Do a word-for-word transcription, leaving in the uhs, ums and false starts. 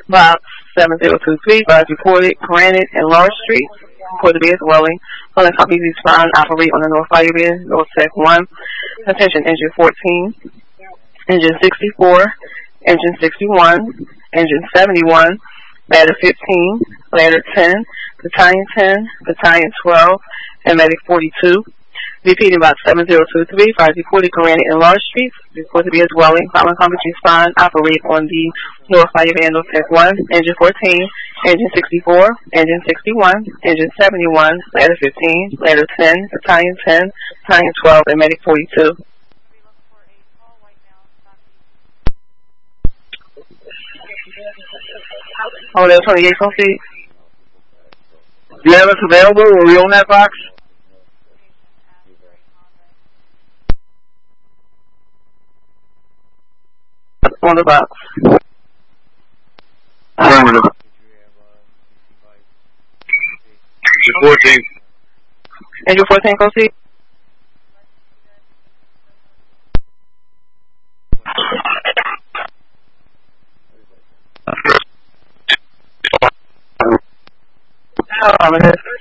Box seven zero two three was reported Granite and Large Street. Reported to be a dwelling. Calling copies each fine operate on the North Fire Base, North Tech one. Attention, engine fourteen, engine sixty-four, engine sixty-one, engine seventy-one, ladder fifteen, ladder ten, battalion ten, battalion twelve, and medic forty-two. Repeating about seven zero two three, five reported Granite and Large Streets. Reported to be a dwelling. Following company spine operate on the North Fire Band North Tech one, engine fourteen, engine sixty-four, engine sixty-one, engine seventy-one, ladder fifteen, ladder ten, battalion ten, battalion twelve, and medic forty-two. Oh, there's twenty-eight on seat. Do you have us available? Will we own that box? On the box. Affirmative. fourteen. Angel fourteen, go see. Affirmative.